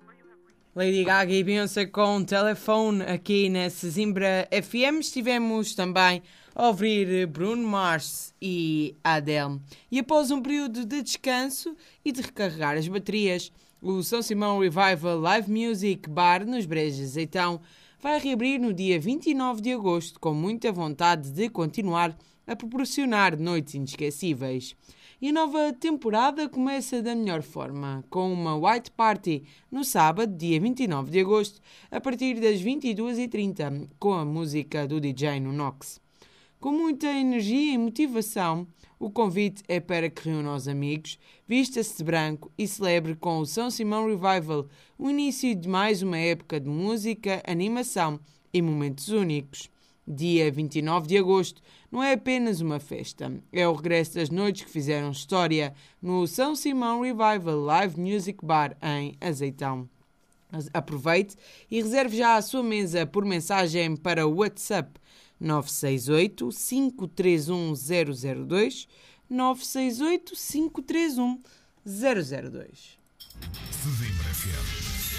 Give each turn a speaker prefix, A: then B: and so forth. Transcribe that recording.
A: Lady Gaga e Beyoncé com Telephone aqui na Sesimbra FM. Estivemos também a ouvir Bruno Mars e Adele. E após um período de descanso e de recarregar as baterias, o São Simão Revival Live Music Bar nos Brejos então vai reabrir no dia 29 de agosto com muita vontade de continuar a proporcionar noites inesquecíveis. E a nova temporada começa da melhor forma, com uma White Party no sábado, dia 29 de agosto, a partir das 22h30, com a música do DJ Nunox. Com muita energia e motivação, o convite é para que reúna os amigos, vista-se de branco e celebre com o São Simão Revival o início de mais uma época de música, animação e momentos únicos. Dia 29 de agosto não é apenas uma festa, é o regresso das noites que fizeram história no São Simão Revival Live Music Bar em Azeitão. Aproveite e reserve já a sua mesa por mensagem para o WhatsApp 968 531 002 968 531 002.